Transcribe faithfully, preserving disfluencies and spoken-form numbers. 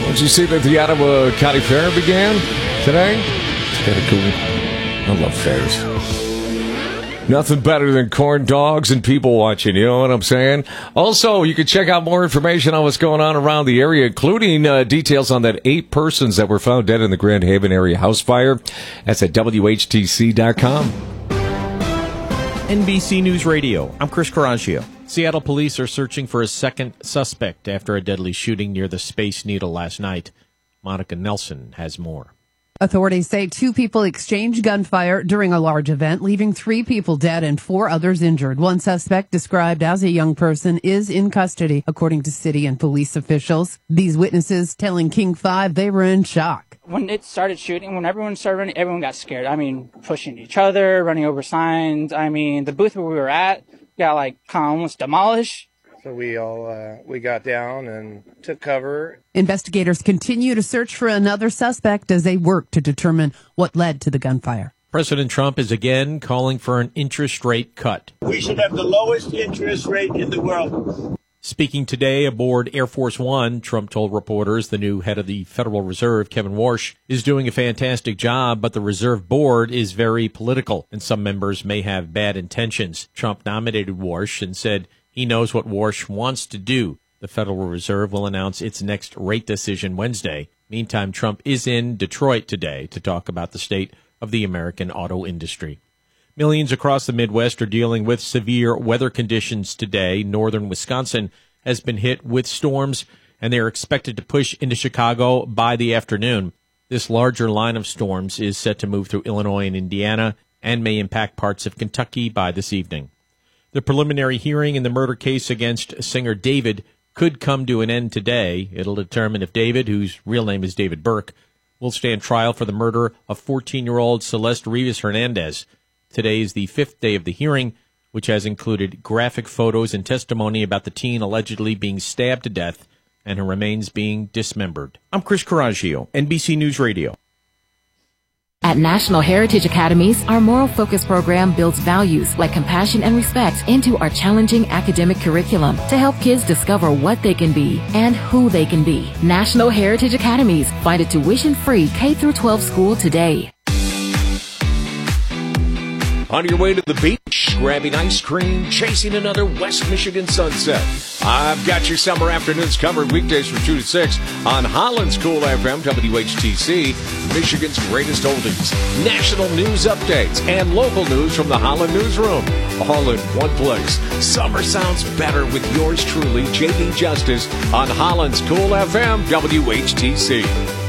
Did you see that the Ottawa County Fair began today? It's kind of cool. I love fairs. Nothing better than corn dogs and people watching, you know what I'm saying? Also, you can check out more information on what's going on around the area, including uh, details on that eight persons that were found dead in the Grand Haven area house fire. That's at W H T C dot com. N B C News Radio, I'm Chris Coraggio. Seattle police are searching for a second suspect after a deadly shooting near the Space Needle last night. Monica Nelson has more. Authorities say two people exchanged gunfire during a large event, leaving three people dead and four others injured. One suspect, described as a young person, is in custody, according to city and police officials. These witnesses telling King five they were in shock. When it started shooting, when everyone started running, everyone got scared. I mean, pushing each other, running over signs. I mean, the booth where we were at got, like, almost demolished. So we all, uh, we got down and took cover. Investigators continue to search for another suspect as they work to determine what led to the gunfire. President Trump is again calling for an interest rate cut. We should have the lowest interest rate in the world. Speaking today aboard Air Force One, Trump told reporters the new head of the Federal Reserve, Kevin Warsh, is doing a fantastic job, but the Reserve Board is very political, and some members may have bad intentions. Trump nominated Warsh and said he knows what Warsh wants to do. The Federal Reserve will announce its next rate decision Wednesday. Meantime, Trump is in Detroit today to talk about the state of the American auto industry. Millions across the Midwest are dealing with severe weather conditions today. Northern Wisconsin has been hit with storms, and they are expected to push into Chicago by the afternoon. This larger line of storms is set to move through Illinois and Indiana and may impact parts of Kentucky by this evening. The preliminary hearing in the murder case against singer David could come to an end today. It'll determine if David, whose real name is David Burke, will stand trial for the murder of fourteen-year-old Celeste Rivas Hernandez. Today is the fifth day of the hearing, which has included graphic photos and testimony about the teen allegedly being stabbed to death and her remains being dismembered. I'm Chris Coraggio, N B C News Radio. At National Heritage Academies, our moral focus program builds values like compassion and respect into our challenging academic curriculum to help kids discover what they can be and who they can be. National Heritage Academies. Find a tuition-free K through twelve school today. On your way to the beach, grabbing ice cream, chasing another West Michigan sunset. I've got your summer afternoons covered weekdays from two to six on Holland's Cool F M, W H T C, Michigan's greatest oldies, national news updates, and local news from the Holland Newsroom. All in one place. Summer sounds better with yours truly, J D Justice, on Holland's Cool F M, W H T C.